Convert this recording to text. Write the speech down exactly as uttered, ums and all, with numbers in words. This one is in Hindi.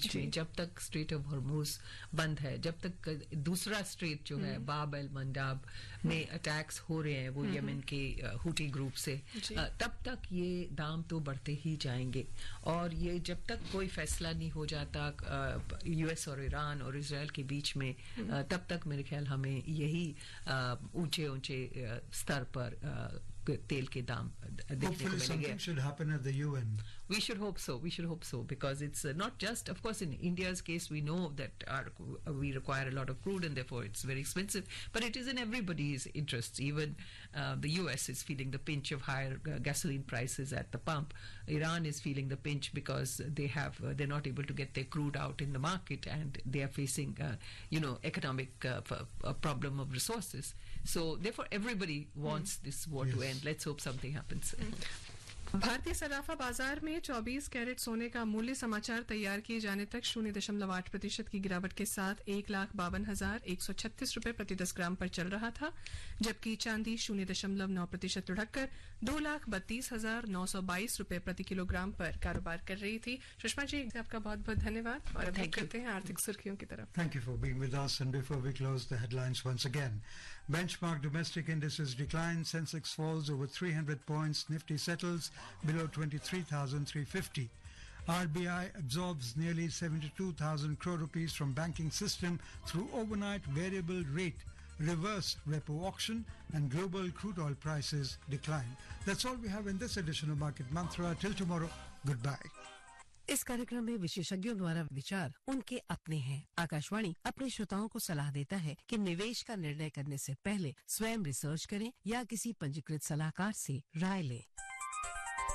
बीच में, जब तक स्ट्रेट ऑफ हॉर्मुज बंद है, जब तक दूसरा स्ट्रेट जो है बाब एल मंडाब में अटैक्स हो रहे हैं वो यमन के हुटी ग्रुप से, तब तक ये दाम तो बढ़ते ही जाएंगे। और ये जब तक कोई फैसला नहीं हो जाता यूएस और ईरान और इजराइल के बीच में, तब तक मेरे ख्याल हमें यही ऊंचे ऊंचे स्तर पर तेल के दाम देखने को मिलेंगे। Something should happen at the U N. We should hope so. We should hope so because it's uh, not just, of course, in India's case, we know that our, we require a lot of crude and therefore it's very expensive. But it is in everybody's interests. Even uh, the U S is feeling the pinch of higher uh, gasoline prices at the pump. Iran is feeling the pinch because they have uh, they're not able to get their crude out in the market and they are facing, uh, you know, economic uh, a problem of resources. So therefore, everybody wants mm. this war yes. to end. Let's hope something happens. Mm. भारतीय सराफा बाजार में चौबीस कैरेट सोने का मूल्य समाचार तैयार किए जाने तक शून्य दशमलव आठ प्रतिशत की गिरावट के साथ एक लाख बावन हजार एक सौ छत्तीस रूपये प्रति दस ग्राम पर चल रहा था, जबकि चांदी शून्य दशमलव नौ प्रतिशत लुढ़ककर दो लाख बत्तीस हजार नौ सौ बाईस रूपये प्रति किलोग्राम पर कारोबार कर रही थी। सुषमा जी, आपका बहुत बहुत धन्यवाद और अब करते हैं आर्थिक सुर्खियों की तरफ। Thank you for being with us, and before we close the headlines once again, benchmark domestic indices decline, Sensex falls over three hundred points, Nifty settles below twenty-three thousand three hundred fifty. R B I absorbs nearly seventy-two thousand crore rupees from banking system through overnight variable rate reverse repo auction, and global crude oil prices decline. That's all we have in this edition of Market Mantra. Till tomorrow, goodbye. इस कार्यक्रम में विशेषज्ञों द्वारा विचार उनके अपने हैं। आकाशवाणी अपने श्रोताओं को सलाह देता है कि निवेश का निर्णय करने से पहले स्वयं रिसर्च करें या किसी पंजीकृत सलाहकार से राय लें।